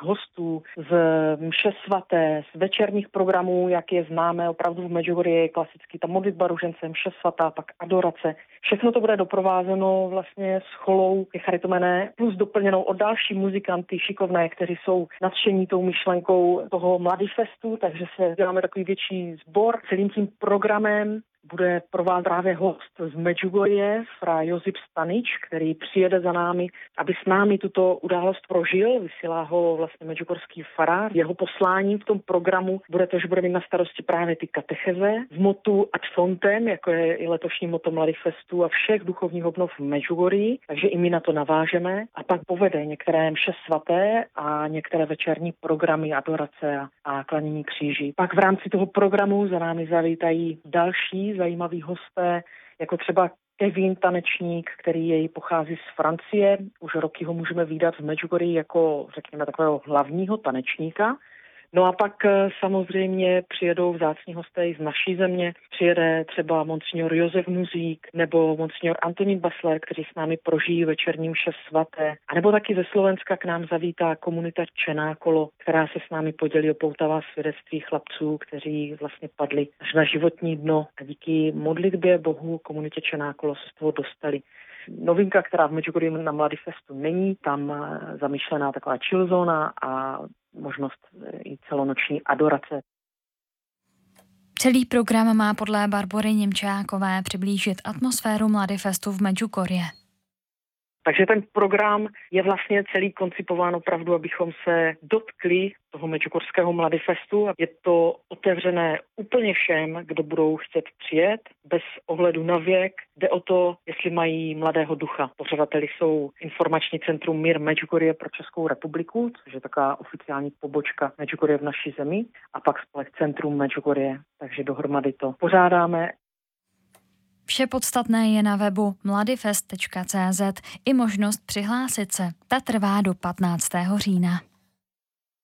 hostů, z mše svaté, z večerních programů, jak je známe opravdu v Medjugorji, je klasicky ta modlitba ružence, mše svatá, pak adorace. Všechno to bude doprovázeno vlastně s cholou Charitomene, plus doplněnou o další muzikanty šikovné, kteří jsou nadšení tou myšlenkou toho Mladifestu, takže se děláme takový větší sbor. Celým tím programem bude pro vás právě host z Medjugorje, fra Josip Stanič, který přijede za námi, aby s námi tuto událost prožil. Vysílá ho vlastně medjugorský farář. Jeho posláním v tom programu bude to, že bude mít na starosti právě ty katecheze v motu ad fontem, jako je i letošní moto Mladifestu a všech duchovních obnov v Medjugorji, takže i my na to navážeme. A pak povede některé mše svaté a některé večerní programy adorace a klanění kříži. Pak v rámci toho programu za námi zavítají další zajímaví hosté, jako třeba Kevin, tanečník, který pochází z Francie. Už roky ho můžeme vídat v Medjugorji jako, řekněme, takového hlavního tanečníka. No a pak samozřejmě přijedou vzácní hosté z naší země. Přijede třeba monsignor Josef Muzík nebo monsignor Antonín Basler, kteří s námi prožijí večerní mše svaté. A nebo taky ze Slovenska k nám zavítá komunita Čenákolo, která se s námi podělí o poutavá svědectví chlapců, kteří vlastně padli až na životní dno a díky modlitbě Bohu komunitě Čenákolo se z toho dostali. Novinka, která v Medjugorji na Mladifestu není, tam zamýšlená taková chill zóna a možnost i celonoční adorace. Celý program má podle Barbory Němčákové přiblížit atmosféru Mladifestu v Medjugorje. Takže ten program je vlastně celý koncipován opravdu, abychom se dotkli toho medjugorského Mladifestu. Je to otevřené úplně všem, kdo budou chtět přijet, bez ohledu na věk. Jde o to, jestli mají mladého ducha. Pořadateli jsou Informační centrum Mír Medjugorje pro Českou republiku, což je taková oficiální pobočka Medjugorje v naší zemi, a pak spolek Centrum Medjugorje. Takže dohromady to pořádáme. Vše podstatné je na webu mladifest.cz i možnost přihlásit se. Ta trvá do 15. října.